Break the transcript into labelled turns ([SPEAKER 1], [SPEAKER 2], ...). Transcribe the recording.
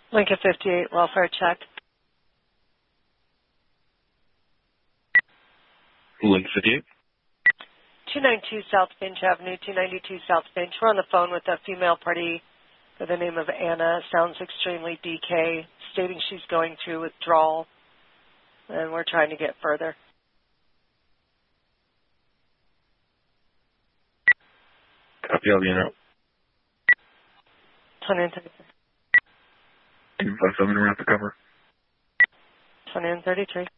[SPEAKER 1] Lincoln 58, welfare check.
[SPEAKER 2] Lincoln 58.
[SPEAKER 1] 292 South Finch Avenue, 292 South Finch. We're on the phone with a female party by the name of Anna. Sounds extremely DK, stating she's going through withdrawal, and we're trying to get further.
[SPEAKER 2] Copy all the unit.
[SPEAKER 1] 233.
[SPEAKER 2] 257 around the cover.
[SPEAKER 1] 233.